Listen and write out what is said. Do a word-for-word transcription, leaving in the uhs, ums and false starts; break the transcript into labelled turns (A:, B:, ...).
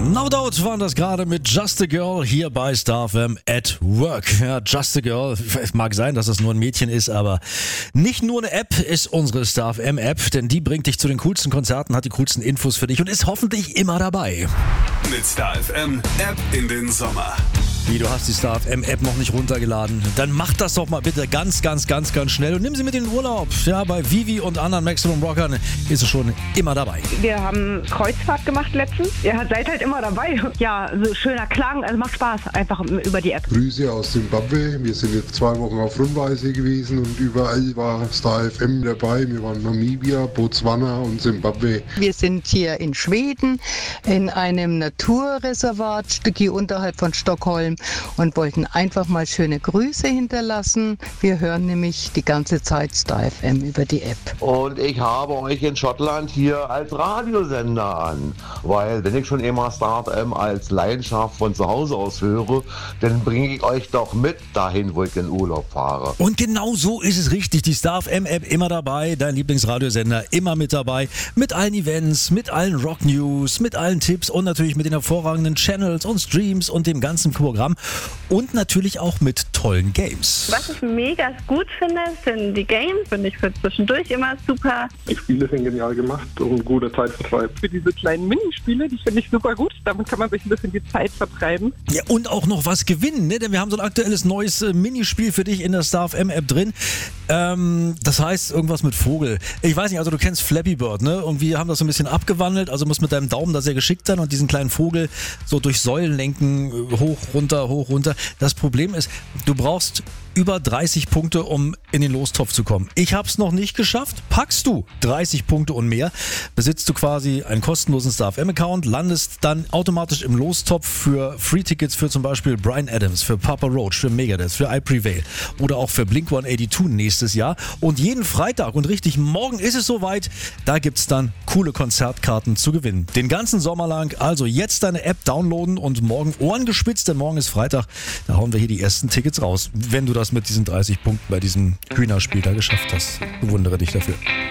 A: No Doubt waren das gerade mit Just a Girl hier bei Star F M at Work. Ja, Just a Girl, es mag sein, dass das nur ein Mädchen ist, aber nicht nur eine App ist unsere Star F M App, denn die bringt dich zu den coolsten Konzerten, hat die coolsten Infos für dich und ist hoffentlich immer dabei.
B: Mit Star F M App in den Sommer.
A: Wie, du hast die Star F M App noch nicht runtergeladen? Dann mach das doch mal bitte ganz, ganz, ganz, ganz schnell und nimm sie mit in den Urlaub. Ja, bei Vivi und anderen Maximum Rockern ist sie schon immer dabei.
C: Wir haben Kreuzfahrt gemacht letztens. Ihr seid halt immer dabei. Ja, so schöner Klang, also macht Spaß, einfach über die App.
D: Grüße aus Simbabwe. Wir sind jetzt zwei Wochen auf Rundreise gewesen und überall war Star F M dabei. Wir waren Namibia, Botswana und Simbabwe.
E: Wir sind hier in Schweden in einem Naturreservat, Stückchen unterhalb von Stockholm, und wollten einfach mal schöne Grüße hinterlassen. Wir hören nämlich die ganze Zeit Star F M über die App.
F: Und ich habe euch in Schottland hier als Radiosender an, weil wenn ich schon immer Star F M als Leidenschaft von zu Hause aus höre, dann bringe ich euch doch mit dahin, wo ich in Urlaub fahre.
A: Und genau so ist es richtig. Die Star F M App immer dabei, dein Lieblingsradiosender immer mit dabei, mit allen Events, mit allen Rock News, mit allen Tipps und natürlich mit den hervorragenden Channels und Streams und dem ganzen Programm und natürlich auch mit tollen Games.
C: Was ich mega gut finde, sind die Games, finde ich für zwischendurch immer super.
G: Die Spiele sind genial gemacht und ein guter Zeitvertreib.
H: Für diese kleinen Minispiele, die finde ich super gut. Damit kann man sich ein bisschen die Zeit vertreiben.
A: Ja, und auch noch was gewinnen, ne? Denn wir haben so ein aktuelles neues äh, Minispiel für dich in der Star F M App drin. Ähm, das heißt irgendwas mit Vogel. Ich weiß nicht, also du kennst Flappy Bird, ne? Und wir haben das so ein bisschen abgewandelt. Also musst mit deinem Daumen da sehr geschickt sein und diesen kleinen Vogel so durch Säulen lenken, hoch, runter, hoch, runter. Das Problem ist, du brauchst über dreißig Punkte, um in den Lostopf zu kommen. Ich habe es noch nicht geschafft. Packst du dreißig Punkte und mehr, besitzt du quasi einen kostenlosen Star F M-Account, landest dann automatisch im Lostopf für Free-Tickets für zum Beispiel Bryan Adams, für Papa Roach, für Megadeth, für I Prevail oder auch für Blink hundertzweiundachtzig nächstes Jahr. Und jeden Freitag und richtig morgen ist es soweit, da gibt's dann coole Konzertkarten zu gewinnen. Den ganzen Sommer lang, also jetzt deine App downloaden und morgen Ohren gespitzt, denn morgen ist Freitag, da hauen wir hier die ersten Tickets raus. Wenn du das mit diesen dreißig Punkten bei diesem Hühnerspiel da geschafft hast. Bewundere dich dafür.